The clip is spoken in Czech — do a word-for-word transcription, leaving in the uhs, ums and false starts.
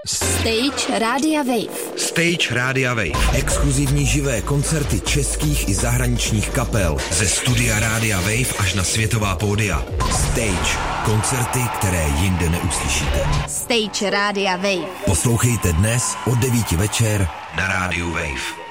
Stage Rádia Wave. Stage Rádia Wave. Exkluzivní živé koncerty českých i zahraničních kapel. Ze studia Rádia Wave až na světová pódia. Stage. Koncerty, které jinde neuslyšíte. Stage Rádia Wave. Poslouchejte dnes od devíti večer na Rádiu Wave.